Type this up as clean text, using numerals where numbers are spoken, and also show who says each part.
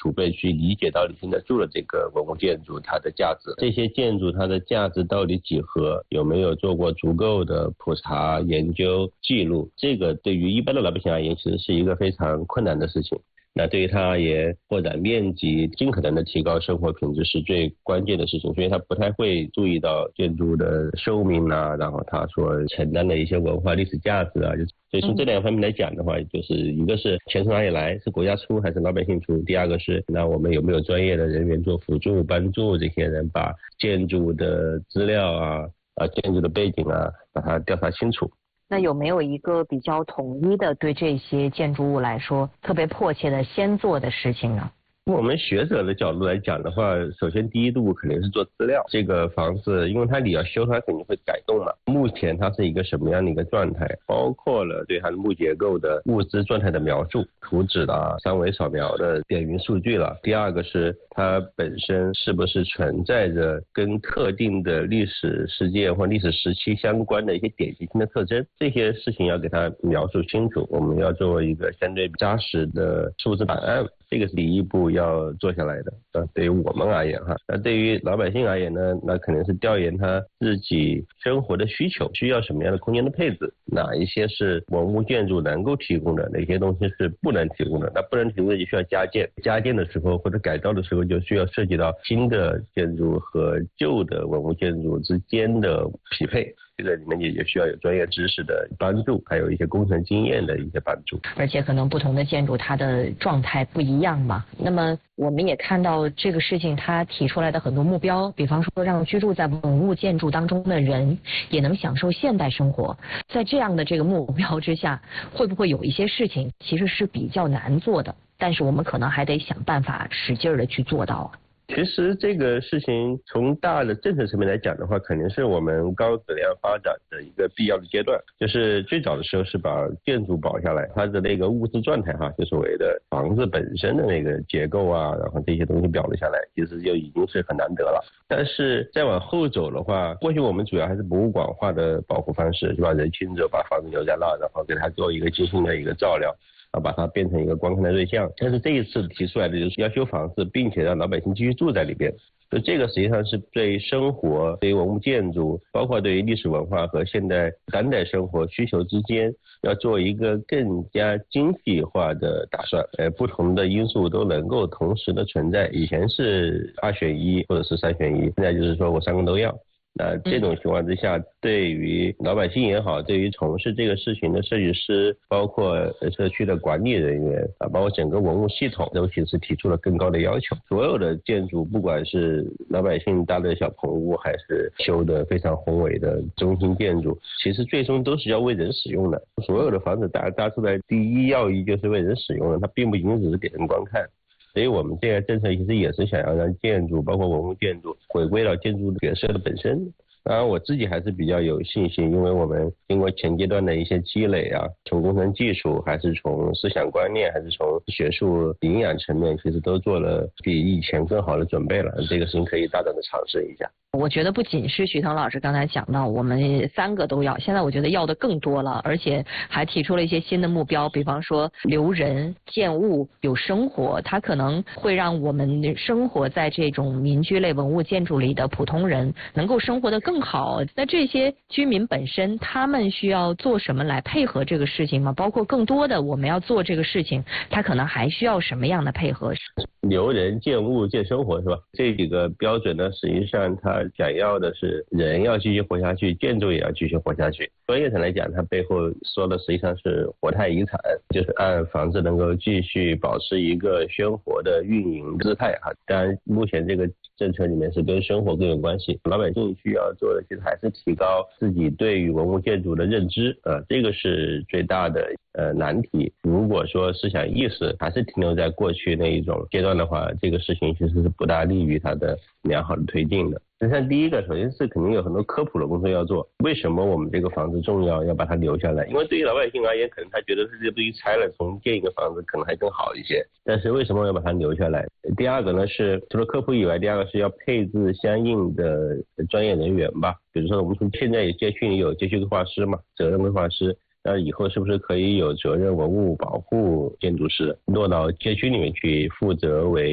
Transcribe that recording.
Speaker 1: 储备去理解到底现在住的这个文物建筑它的价值，这些建筑它的价值到底几何，有没有做过足够的普查研究记录，这个对于一般的老百姓而言其实是一个非常困难的事情。那对于他而言，扩展面积，尽可能的提高生活品质是最关键的事情，所以他不太会注意到建筑的寿命啊，然后他所承担的一些文化历史价值啊。所以从这两方面来讲的话，就是一个是钱从哪里来，是国家出还是老百姓出，第二个是那我们有没有专业的人员做辅助，帮助这些人把建筑的资料啊建筑的背景啊把它调查清楚。
Speaker 2: 那有没有一个比较统一的对这些建筑物来说特别迫切的先做的事情呢？
Speaker 1: 从我们学者的角度来讲的话，首先第一步肯定是做资料。这个房子因为它你要修它肯定会改动嘛，目前它是一个什么样的一个状态，包括了对它的木结构的物质状态的描述，图纸啦、三维扫描的点云数据了。第二个是它本身是不是存在着跟特定的历史事件或历史时期相关的一些典型性的特征，这些事情要给它描述清楚，我们要做一个相对扎实的数字档案。这个是第一步要做下来的。对于我们而言哈，那对于老百姓而言呢，那肯定是调研他自己生活的需求，需要什么样的空间的配置，哪一些是文物建筑能够提供的，哪些东西是不能提供的。那不能提供的就需要加建，加建的时候或者改造的时候就需要涉及到新的建筑和旧的文物建筑之间的匹配。这个里面也需要有专业知识的帮助，还有一些工程经验的一些帮助。
Speaker 2: 而且可能不同的建筑它的状态不一样嘛。那么我们也看到这个事情它提出来的很多目标，比方说让居住在文物建筑当中的人也能享受现代生活。在这样的这个目标之下，会不会有一些事情其实是比较难做的，但是我们可能还得想办法使劲的去做到。
Speaker 1: 其实这个事情从大的政策层面来讲的话，肯定是我们高质量发展的一个必要的阶段。就是最早的时候是把建筑保下来，它的那个物质状态哈，就所谓的房子本身的那个结构啊，然后这些东西表了下来，其实就已经是很难得了。但是再往后走的话，过去我们主要还是博物馆化的保护方式，是吧？人亲自把房子留在那，然后给它做一个精心的一个照料。把它变成一个观看的对象，但是这一次提出来的就是要修房子，并且让老百姓继续住在里边。所以这个实际上是对生活、对于文物建筑，包括对于历史文化和现代当代生活需求之间，要做一个更加精细化的打算。不同的因素都能够同时的存在。以前是2选1或者是3选1，现在就是说我3个都要。那这种情况之下，对于老百姓也好，对于从事这个事情的设计师，包括社区的管理人员啊，包括整个文物系统，都其实提出了更高的要求。所有的建筑，不管是老百姓搭的小棚屋，还是修的非常宏伟的中心建筑，其实最终都是要为人使用的。所有的房子搭出来，第一要义就是为人使用的，它并不仅仅只是给人观看。所以我们这个政策其实也是想要让建筑，包括文物建筑，回归到建筑角色的本身。当然我自己还是比较有信心，因为我们经过前阶段的一些积累啊，从工程技术还是从思想观念还是从学术营养层面，其实都做了比以前更好的准备了。这个事情可以大胆的尝试一下。
Speaker 2: 我觉得不仅是徐腾老师刚才讲到我们3个都要，现在我觉得要的更多了，而且还提出了一些新的目标，比方说留人、建物、有生活，它可能会让我们生活在这种民居类文物建筑里的普通人能够生活得更好。那这些居民本身他们需要做什么来配合这个事情吗？包括更多的我们要做这个事情，他可能还需要什么样的配合？
Speaker 1: 留人、建物、建生活，是吧？这几个标准呢，实际上它想要的是人要继续活下去，建筑也要继续活下去。专业上来讲，它背后说的实际上是活态遗产，就是按房子能够继续保持一个鲜活的运营姿态哈。当然，目前这个政策里面是跟生活更有关系，老百姓需要做的其实还是提高自己对于文物建筑的认知，这个是最大的难题。如果说思想意识还是停留在过去那一种阶段的话，这个事情其实是不大利于它的良好的推进的。实际上第一个首先是肯定有很多科普的工作要做，为什么我们这个房子重要，要把它留下来。因为对于老百姓而言，可能他觉得这个东西拆了重建一个房子可能还更好一些，但是为什么要把它留下来？第二个呢是除了科普以外，第二个是要配置相应的专业人员吧。比如说我们从现在街区里有街区规划师嘛，责任规划师，那以后是不是可以有责任文物保护建筑师落到街区里面去，负责为